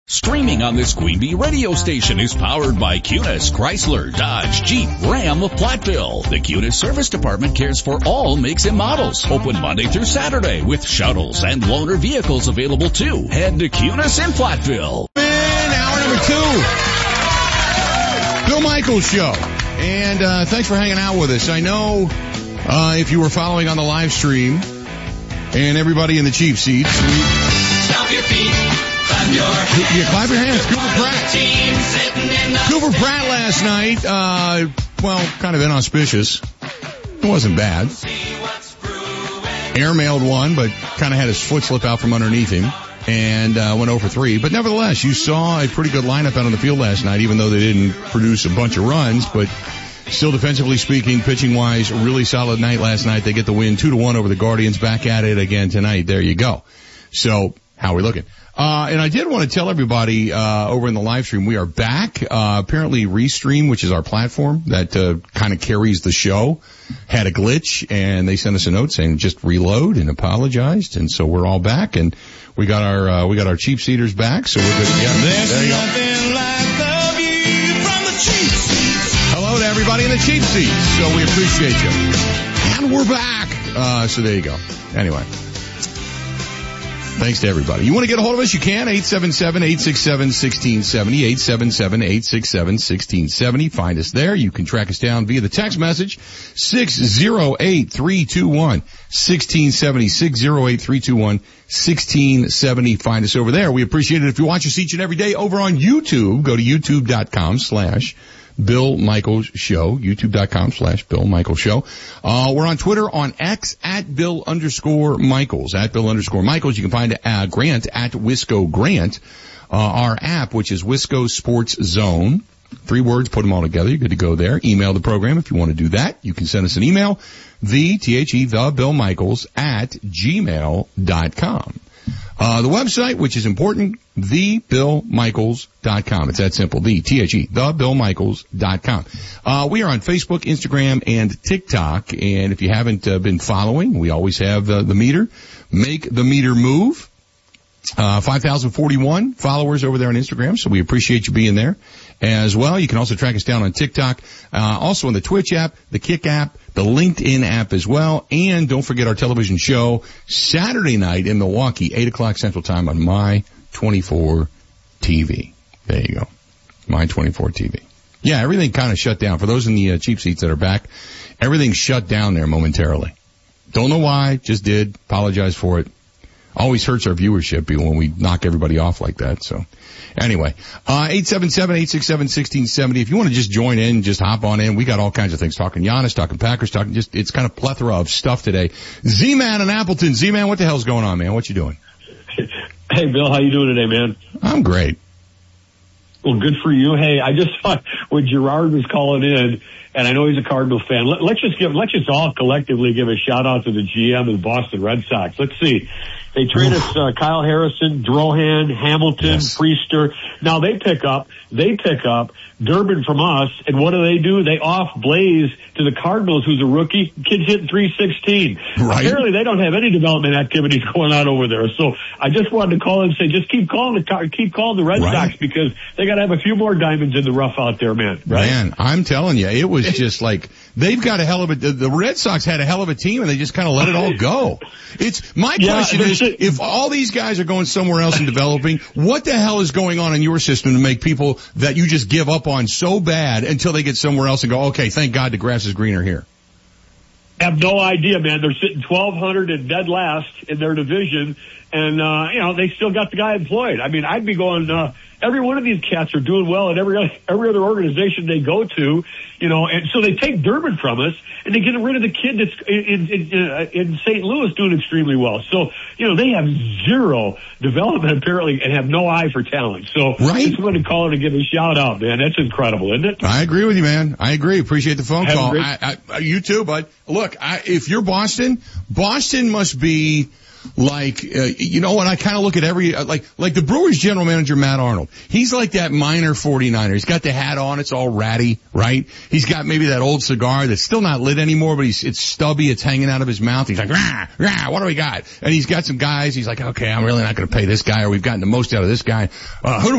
Streaming on this Queen Bee radio station is powered by Cunis, Chrysler, Dodge, Jeep, Ram of Platteville. The Cunis Service Department cares for all makes and models. Open Monday through Saturday with shuttles and loaner vehicles available too. Head to Cunis in Platteville. Hour number 2. Bill Michaels Show. And thanks for hanging out with us. I know if you were following on the live stream and everybody in the cheap seats. Stomp your feet. You clap your hands. Cooper Pratt last night, kind of inauspicious. It wasn't bad. Airmailed one, but kind of had his foot slip out from underneath him and went 0 for 3. But nevertheless, you saw a pretty good lineup out on the field last night, even though they didn't produce a bunch of runs. But still, defensively speaking, pitching-wise, a really solid night last night. They get the win 2-1 over the Guardians. Back at it again tonight. There you go. So, how are we looking? And I did want to tell everybody, over in the live stream, we are back. Apparently Restream, which is our platform that, kind of carries the show, had a glitch and they sent us a note saying just reload and apologized. And so we're all back and we got our cheap seaters back. So we're good again. There you go. Like the view from the cheap seats. Hello to everybody in the cheap seats. So we appreciate you. And we're back. So there you go. Anyway. Thanks to everybody. You want to get a hold of us? You can. 877-867-1670. 877-867-1670. Find us there. You can track us down via the text message. 608-321-1670. 608-321-1670. Find us over there. We appreciate it if you watch us each and every day over on YouTube. Go to youtube.com/Bill Michaels Show, youtube.com/Bill Michaels Show. We're on Twitter, on X, @Bill_Michaels, @Bill_Michaels. You can find Grant at Wisco Grant. Our app, which is Wisco Sports Zone. 3 words, put them all together. You're good to go there. Email the program if you want to do that. You can send us an email, the Bill Michaels @gmail.com. The website, which is important, thebillmichaels.com. It's that simple. thebillmichaels.com. We are on Facebook, Instagram, and TikTok. And if you haven't been following, we always have the meter. Make the meter move. 5,041 followers over there on Instagram. So we appreciate you being there as well. You can also track us down on TikTok, also on the Twitch app, the Kick app, the LinkedIn app as well. And don't forget our television show Saturday night in Milwaukee, 8 o'clock Central Time on My 24 TV. There you go. My 24 TV. Yeah, everything kind of shut down. For those in the cheap seats that are back, everything shut down there momentarily. Don't know why, just did. Apologize for it. Always hurts our viewership when we knock everybody off like that. So anyway, 877-867-1670. If you want to just join in, just hop on in. We got all kinds of things, talking Giannis, talking Packers, it's kind of plethora of stuff today. Z-Man in Appleton. Z-Man, what the hell's going on, man? What you doing? Hey, Bill, how you doing today, man? I'm great. Well, good for you. Hey, I just thought when Gerard was calling in, and I know he's a Cardinal fan, let's just all collectively give a shout out to the GM of the Boston Red Sox. Let's see. They trade us Kyle Harrison, Drohan, Hamilton, yes. Priester. Now they pick up Durbin from us, and what do? They off Blaze to the Cardinals, who's a rookie. Kid's hitting .316. Right. Apparently they don't have any development activities going on over there. So I just wanted to call and say, just keep calling the Red Sox, because they got to have a few more diamonds in the rough out there, man. Right? Man, I'm telling you, it was just like they've got the Red Sox had a hell of a team, and they just kind of let it all go. My question is, if all these guys are going somewhere else and developing, what the hell is going on in your system to make people that you just give up on so bad until they get somewhere else and go, okay, thank God the grass is greener here? I have no idea, man. They're sitting 1,200 and dead last in their division, and they still got the guy employed. I mean, I'd be going, every one of these cats are doing well at every other organization they go to, and so they take Durbin from us, and they get rid of the kid that's in St. Louis doing extremely well. So, they have zero development apparently and have no eye for talent. So I just wanted to call it and give a shout out, man. That's incredible, isn't it? I agree with you, man. I agree. Appreciate the phone call. You too, bud. Look, if you're Boston must be like, I kind of look at every, like the Brewers general manager, Matt Arnold. He's like that minor 49er. He's got the hat on. It's all ratty, right? He's got maybe that old cigar that's still not lit anymore, but it's stubby. It's hanging out of his mouth. He's like, what do we got? And he's got some guys. He's like, okay, I'm really not going to pay this guy, or we've gotten the most out of this guy. Who do